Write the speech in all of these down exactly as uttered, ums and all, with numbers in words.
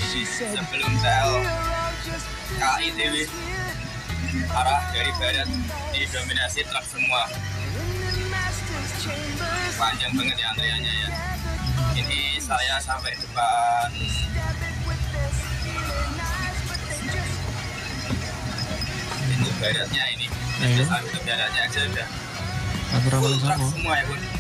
sebelum T L K I T W arah dari barat didominasi truk semua. Panjang banget ya antriannya ya. Ini saya sampai depan pintu baratnya ini. Sudah sampai pintu baratnya aja udah full truk semua ya Bun.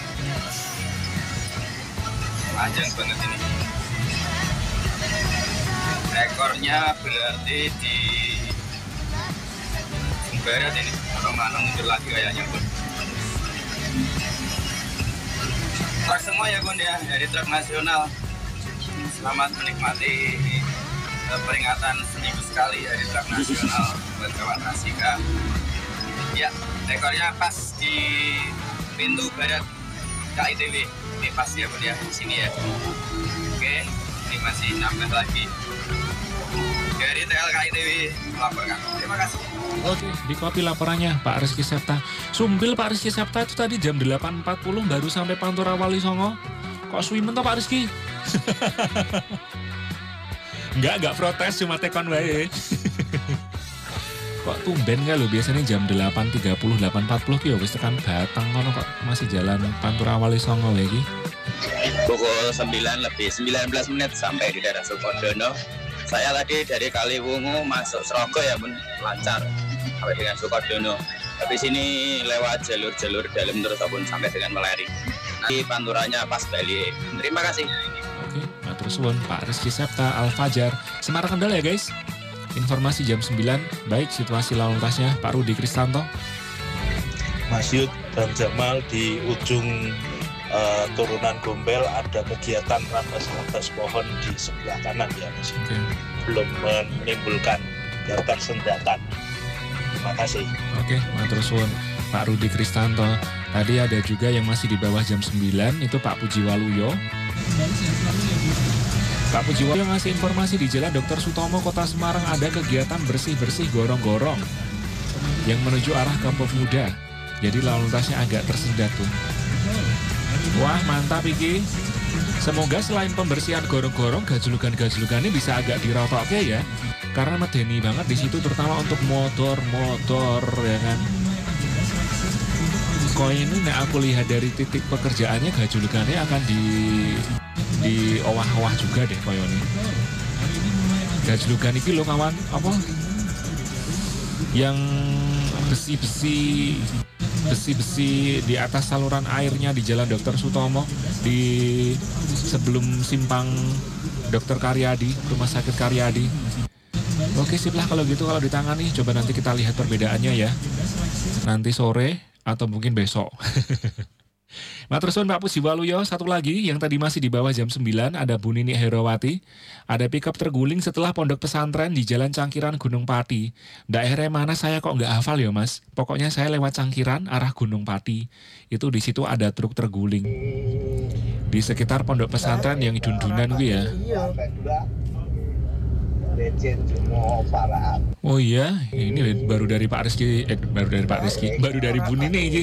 Panjang banget ini. Rekornya berarti di barat ini. Kalau mana muncul lagi kayaknya Bun. Truk semua ya Bun ya, dari truk nasional. Selamat menikmati uh, peringatan seminggu sekali dari truk nasional buat kawan Asika. Ya, rekornya pas di pintu barat K I T W. Ini pas ya Bun ya, di sini ya. Oke, ini masih nambah lagi. Dari T L K I T W melaporkan. Terima kasih. Oke, di copy laporannya Pak Rizky Septa. Sumpil Pak Rizky Septa itu tadi jam delapan empat puluh baru sampai Pantura Wali Songo. Kok swimen toh Pak Rizky? Enggak, enggak protes, cuma tekon wae. Kok tumben gak lo, biasanya jam delapan tiga puluh, delapan empat puluh ki wis tekan Batang kono kok masih jalan Pantura Wali Songo wae iki. Pukul sembilan lebih sembilan belas menit sampai di daerah Sukodono. Saya tadi dari Kaliwungu masuk Srogo ya Bun, lancar sampai dengan Sukodono. Tapi sini lewat jalur-jalur dalam terus Bun sampai dengan Meleri. Nanti panturanya pas balik. Terima kasih. Oke, matur suwun Pak Rizky Septa Al Fajar. Semarang Kendal ya guys. Informasi jam sembilan, baik situasi lalu lintasnya Pak Rudi Kristanto. Mas Yud dan Jamal di ujung uh, turunan Gombel ada kegiatan rampas-rampas pohon di sebelah kanan ya Mas. Oke. Belum menimbulkan ketersendatan. Terima kasih. Oke, matur suwun Pak Rudi Kristanto. Tadi ada juga yang masih di bawah jam sembilan, itu Pak Puji Waluyo. Pak Puji Waluyo ngasih informasi di Jalan Dokter Sutomo, Kota Semarang ada kegiatan bersih-bersih gorong-gorong yang menuju arah Kampung Muda. Jadi lalu lintasnya agak tersendat tuh. Wah, mantap iki. Semoga selain pembersihan gorong-gorong, gajlukan-gajlukannya bisa agak dirotoke ya. Karena medeni banget di situ, terutama untuk motor-motor ya kan. Kok ini nek aku lihat dari titik pekerjaannya, gajlukannya akan di di owah-owah juga deh koyo ini. Gajlukan iki lho kawan, apa? Yang besi-besi besi-besi di atas saluran airnya di Jalan Dokter Sutomo, di sebelum simpang Dokter Karyadi, Rumah Sakit Karyadi. Oke, sip lah kalau gitu, kalau ditangani. Coba nanti kita lihat perbedaannya ya. Nanti sore atau mungkin besok. Matur suwun Pak Puji Waluyo. Satu lagi yang tadi masih di bawah jam sembilan, ada Bu Nini Herawati. Ada pickup terguling setelah pondok pesantren di Jalan Cangkiran Gunung Pati. Daerah mana saya kok nggak hafal ya Mas. Pokoknya saya lewat Cangkiran arah Gunung Pati. Itu di situ ada truk terguling. Di sekitar pondok pesantren yang dundunan gue ya. Oh iya, ini baru dari Pak Rizky, eh, baru dari Pak Rizky, baru dari Bu Nini ini.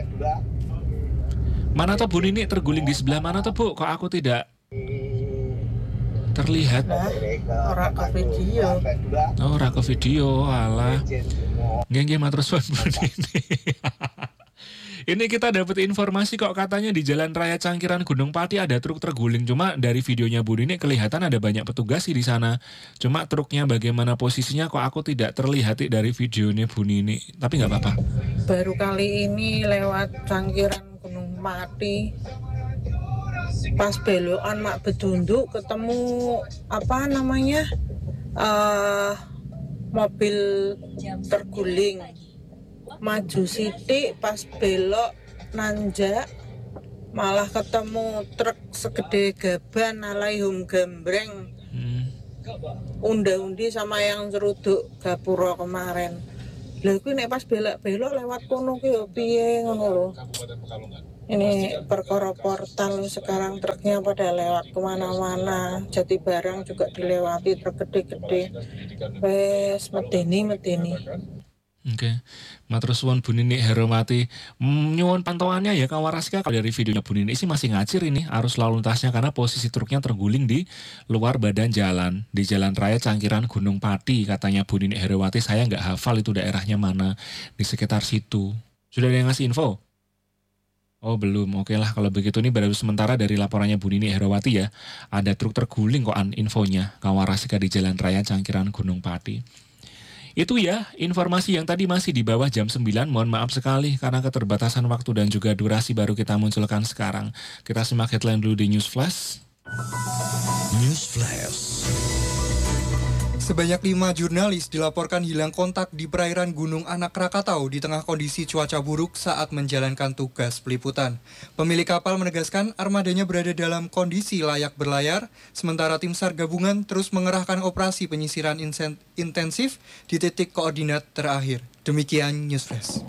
Mana tuh Bu Nini terguling di sebelah mana tuh Bu? Kok aku tidak terlihat? Orang ke video. Oh, orang ke video, alah. Nggih-nggih matur suwun Bu Nini. Ini kita dapat informasi kok katanya di Jalan Raya Cangkiran Gunung Pati ada truk terguling. Cuma dari videonya Bu Nini kelihatan ada banyak petugas sih di sana. Cuma truknya bagaimana posisinya kok aku tidak terlihat dari videonya Bu Nini. Tapi nggak apa-apa. Baru kali ini lewat Cangkiran Gunung Pati. Pas belokan mak bedunduk ketemu apa namanya uh, mobil terguling. Maju sitik pas belok nanjak malah ketemu truk segede gaban alaihum gambreng. Hmm. Unda-undi sama yang ceruduk gapura kemarin. Lha kuwi nek pas belok-belok lewat kono ki yo piye ngono lho. Ini perkara portal sekarang truknya pada lewat kemana-mana. Jati Barang juga dilewati truk gede-gede. Wes medeni medeni. Oke, matur suwun Bu Nini Heromati. Hmm, nyuwun pantauannya ya Kang Waraska. Kalau dari videonya Bu Nini sih masih ngacir ini arus lalu lintasnya karena posisi truknya terguling di luar badan jalan di Jalan Raya Cangkiran Gunung Pati katanya Bu Nini Herowati. Saya nggak hafal itu daerahnya mana di sekitar situ. Sudah ada yang ngasih info? Oh belum, oke lah kalau begitu ini baru sementara dari laporannya Bu Nini Herowati ya. Ada truk terguling kok an infonya Kang Waraska di Jalan Raya Cangkiran Gunung Pati. Itu ya, informasi yang tadi masih di bawah jam sembilan, mohon maaf sekali karena keterbatasan waktu dan juga durasi baru kita munculkan sekarang. Kita simak headline dulu di News Flash. News Flash. Sebanyak lima jurnalis dilaporkan hilang kontak di perairan Gunung Anak Krakatau di tengah kondisi cuaca buruk saat menjalankan tugas peliputan. Pemilik kapal menegaskan armadanya berada dalam kondisi layak berlayar, sementara tim SAR gabungan terus mengerahkan operasi penyisiran insen- intensif di titik koordinat terakhir. Demikian News Flash.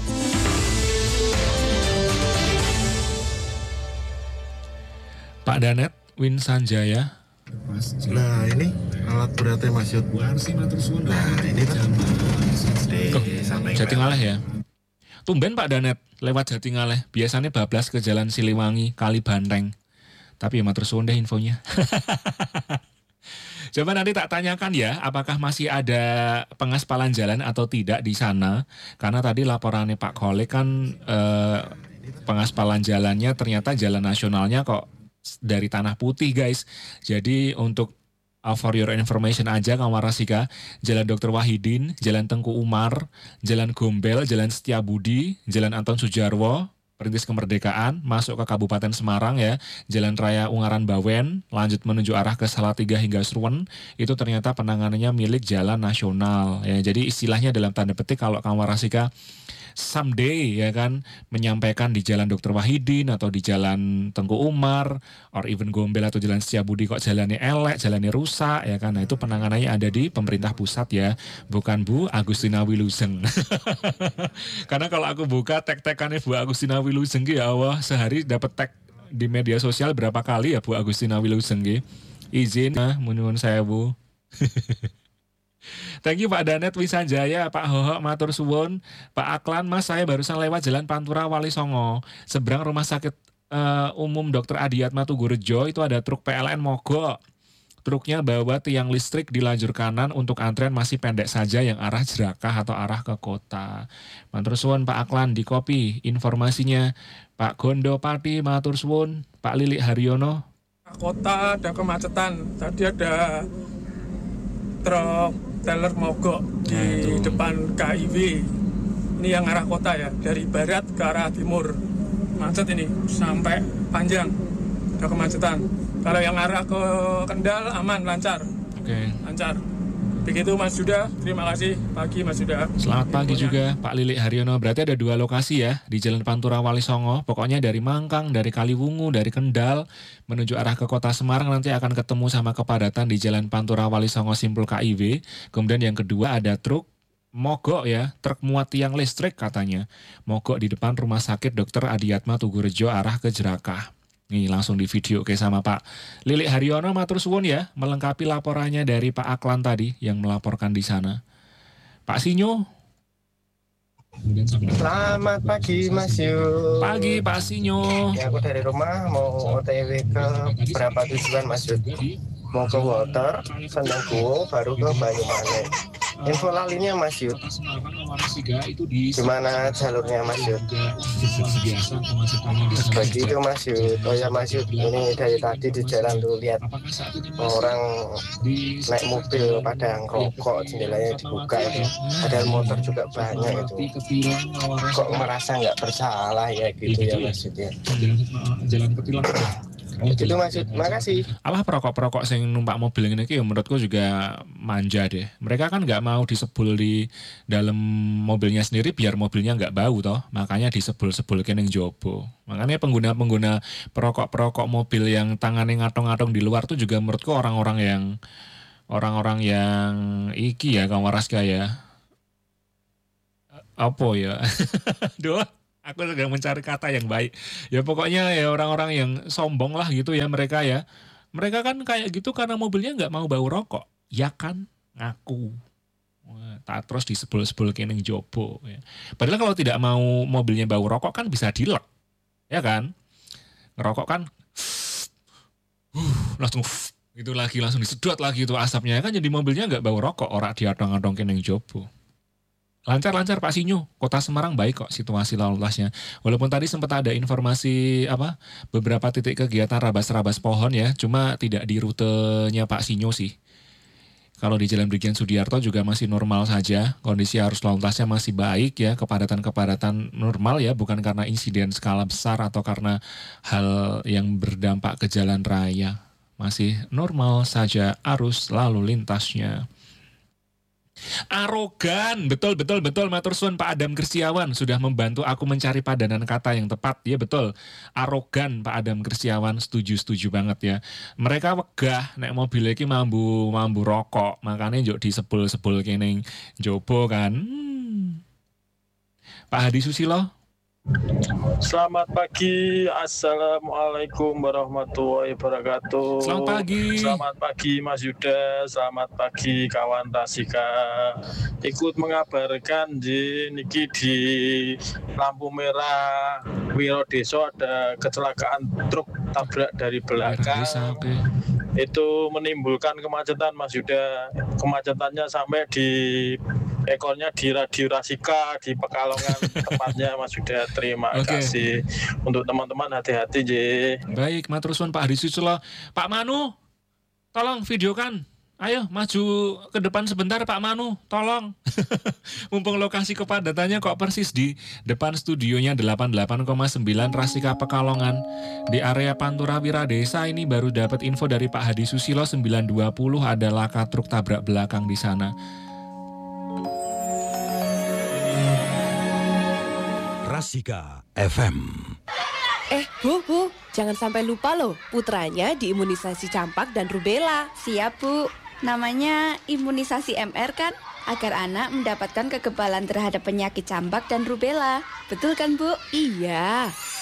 Pak Danet, Win Sanjaya. Nah ini alat beratnya Mas Yud. Nah ini kan Tuh, Jatingaleh ya. Tumben Pak Danet lewat Jatingaleh. Biasanya bablas ke Jalan Siliwangi, Kali Banteng. Tapi ya matur suwun deh infonya. Coba nanti tak tanyakan ya, apakah masih ada pengaspalan jalan atau tidak di sana. Karena tadi laporannya Pak Kole kan eh, pengaspalan jalannya ternyata jalan nasionalnya kok dari Tanah Putih guys. Jadi untuk uh, for your information aja Kang Warasika, Jalan Dokter Wahidin, Jalan Tengku Umar, Jalan Gombel, Jalan Setiabudi, Jalan Anton Sujarwo, Perintis Kemerdekaan, masuk ke Kabupaten Semarang ya, Jalan Raya Ungaran Bawen, lanjut menuju arah ke Salatiga hingga Sruwen, itu ternyata penanganannya milik jalan nasional ya. Jadi istilahnya dalam tanda petik kalau Kang Warasika someday ya kan menyampaikan di Jalan Dokter Wahidin atau di Jalan Tengku Umar or even Gombel atau Jalan Setiabudi kok jalannya elek, jalannya rusak ya kan. Nah itu penanganannya ada di pemerintah pusat ya, bukan Bu Agustina Wilujeng. Karena kalau aku buka tag-tagannya Bu Agustina Wilujeng ya Allah, sehari dapat tag di media sosial berapa kali ya Bu Agustina Wilujeng. Izin nah nyuwun saya Bu. Thank you Pak Danet Wisanjaya, Pak Hoho matur suwun, Pak Aklan Mas saya barusan lewat Jalan Pantura Wali Songo, seberang Rumah Sakit uh, Umum Dokter Adiatma Tugurejo itu ada truk P L N mogok. Truknya bawa tiang listrik di lajur kanan untuk antrean masih pendek saja yang arah Jerakah atau arah ke kota. Matur suwun Pak Aklan di kopi informasinya. Pak Gondo Pati matur suwun, Pak Lilik Haryono. Kota ada kemacetan, tadi ada truk teller mogok di nah, depan K I W. Ini yang arah kota ya, dari barat ke arah timur. Macet ini sampai panjang, ada kemacetan. Kalau yang arah ke Kendal aman, lancar. Oke. Okay. Lancar. Begitu Mas Yuda, terima kasih pagi Mas Yuda. Selamat pagi juga Pak Lilik Haryono. Berarti ada dua lokasi ya di Jalan Pantura Wali Songo. Pokoknya dari Mangkang, dari Kaliwungu, dari Kendal menuju arah ke kota Semarang nanti akan ketemu sama kepadatan di Jalan Pantura Wali Songo Simpul K I W. Kemudian yang kedua ada truk mogok ya, truk muat tiang listrik katanya. Mogok di depan Rumah Sakit Dokter Adiatma Tugurejo arah ke Jerakah. Nih langsung di video oke sama Pak Lilik Haryono matur suwun ya, melengkapi laporannya dari Pak Aklan tadi yang melaporkan di sana. Pak Sinyo. Selamat pagi Mas Yu. Pagi Pak Sinyo. Ya, aku dari rumah mau O T W ke berapa tujuan Mas Yu? Mau ke Water, Sendangkuo, baru ke Banyumanik. Info lalinya Mas Yud. Gimana jalurnya Mas Yud? Begitu Mas Yud. Oh ya Mas Yud, ini dari tadi di jalan tuh lihat orang naik mobil pada ngerokok, jendelanya dibuka itu. Padahal motor juga banyak itu. Kok merasa nggak bersalah ya gitu ya Mas Yud ya. Jalan petilang. Itu maksud, makasih. Alah perokok-perokok yang numpak mobil ini ya menurutku juga manja deh. Mereka kan nggak mau disebul di dalam mobilnya sendiri biar mobilnya nggak bau toh. Makanya disebul-sebulkan yang jobo. Makanya pengguna-pengguna perokok-perokok mobil yang tangannya ngatong-ngatong di luar tuh juga menurutku orang-orang yang orang-orang yang iki ya Kang Waraska ya. Apa ya? Duh. Aku sedang mencari kata yang baik. Ya pokoknya ya orang-orang yang sombong lah gitu ya mereka ya. Mereka kan kayak gitu karena mobilnya nggak mau bau rokok. Ya kan? Ngaku. tak terus disebul-sebul kening jopo ya. Padahal kalau tidak mau mobilnya bau rokok kan bisa dilek. Ya kan? Ngerokok kan uh, langsung itu lagi langsung disedot lagi itu asapnya kan, jadi mobilnya nggak bau rokok, ora diadong-adong kening jopo. Lancar-lancar Pak Sinyo, Kota Semarang baik kok situasi lalu lintasnya. Walaupun tadi sempat ada informasi apa beberapa titik kegiatan rabas-rabas pohon ya, cuma tidak di rutenya Pak Sinyo sih. Kalau di Jalan Brigjen Sudiarto juga masih normal saja, kondisi arus lalu lintasnya masih baik ya, kepadatan-kepadatan normal ya, bukan karena insiden skala besar atau karena hal yang berdampak ke jalan raya. Masih normal saja arus lalu lintasnya. Arogan, betul betul betul matur suwun Pak Adam Kristiawan sudah membantu aku mencari padanan kata yang tepat. Ya betul, arogan Pak Adam Kristiawan, setuju setuju banget ya. Mereka wegah nek mobil iki mambu mambu rokok, makanya njuk disebul-sebul kening jopo kan. Hmm. Pak Hadi Susilo. Selamat pagi, Assalamualaikum warahmatullahi wabarakatuh. Selamat pagi. Selamat pagi Mas Yuda, selamat pagi kawan Rasika. Ikut mengabarkan di niki di lampu merah Wirodeso ada kecelakaan truk tabrak dari belakang. Itu menimbulkan kemacetan Mas Yuda. Kemacetannya sampai di ekornya di Radio Rasika di Pekalongan tempatnya Mas Yuda. Terima okay. kasih untuk teman-teman, hati-hati J. Baik, matur suwun Pak Hadi Susilo. Pak Manu, tolong videokan. Ayo maju ke depan sebentar Pak Manu, tolong. Mumpung lokasi kepadatannya kok persis di depan studionya delapan puluh delapan koma sembilan Rasika Pekalongan. Di area Pantura Wiradesa ini baru dapat info dari Pak Hadi Susilo sembilan dua puluh ada laka truk tabrak belakang di sana. Rasika F M. Eh, Bu, Bu, jangan sampai lupa loh, putranya diimunisasi campak dan rubella. Siap, Bu. Namanya imunisasi M R kan? Agar anak mendapatkan kekebalan terhadap penyakit campak dan rubella. Betul kan, Bu? Iya.